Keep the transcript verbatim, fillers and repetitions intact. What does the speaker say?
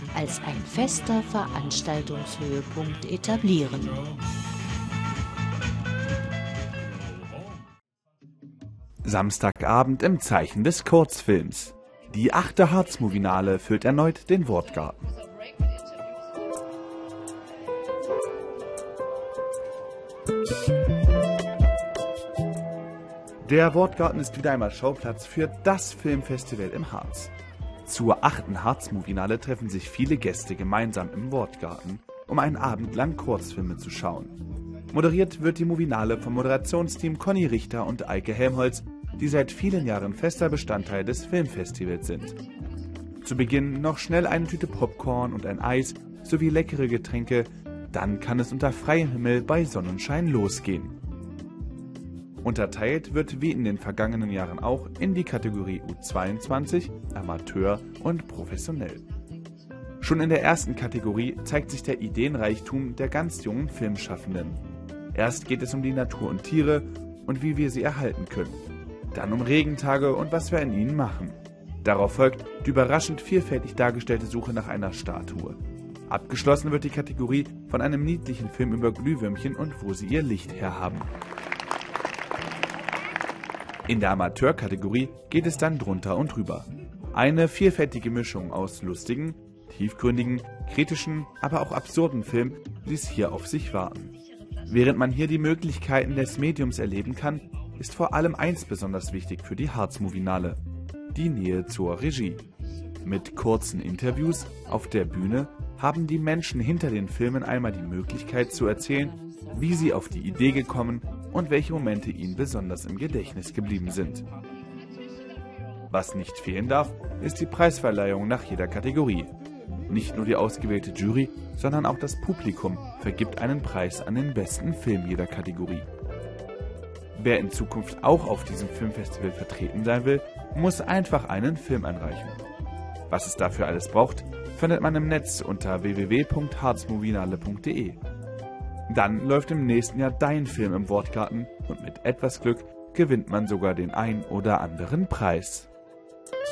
als ein fester Veranstaltungshöhepunkt etablieren. Samstagabend im Zeichen des Kurzfilms. Die achte Harzmovinale füllt erneut den Wortgarten. Der Wortgarten ist wieder einmal Schauplatz für das Filmfestival im Harz. Zur achten Harzmovinale treffen sich viele Gäste gemeinsam im Wortgarten, um einen Abend lang Kurzfilme zu schauen. Moderiert wird die Movinale vom Moderationsteam Conny Richter und Eike Helmholtz, die seit vielen Jahren fester Bestandteil des Filmfestivals sind. Zu Beginn noch schnell eine Tüte Popcorn und ein Eis sowie leckere Getränke, dann kann es unter freiem Himmel bei Sonnenschein losgehen. Unterteilt wird wie in den vergangenen Jahren auch in die Kategorie U zweiundzwanzig, Amateur und Professionell. Schon in der ersten Kategorie zeigt sich der Ideenreichtum der ganz jungen Filmschaffenden. Erst geht es um die Natur und Tiere und wie wir sie erhalten können. Dann um Regentage und was wir in ihnen machen. Darauf folgt die überraschend vielfältig dargestellte Suche nach einer Statue. Abgeschlossen wird die Kategorie von einem niedlichen Film über Glühwürmchen und wo sie ihr Licht herhaben. In der Amateurkategorie geht es dann drunter und drüber. Eine vielfältige Mischung aus lustigen, tiefgründigen, kritischen, aber auch absurden Filmen ließ hier auf sich warten. Während man hier die Möglichkeiten des Mediums erleben kann, ist vor allem eins besonders wichtig für die Harzmovinale: die Nähe zur Regie. Mit kurzen Interviews auf der Bühne haben die Menschen hinter den Filmen einmal die Möglichkeit zu erzählen, wie sie auf die Idee gekommen und welche Momente ihnen besonders im Gedächtnis geblieben sind. Was nicht fehlen darf, ist die Preisverleihung nach jeder Kategorie. Nicht nur die ausgewählte Jury, sondern auch das Publikum vergibt einen Preis an den besten Film jeder Kategorie. Wer in Zukunft auch auf diesem Filmfestival vertreten sein will, muss einfach einen Film einreichen. Was es dafür alles braucht, findet man im Netz unter w w w punkt harzmovinale punkt de. Dann läuft im nächsten Jahr dein Film im Wortgarten und mit etwas Glück gewinnt man sogar den ein oder anderen Preis.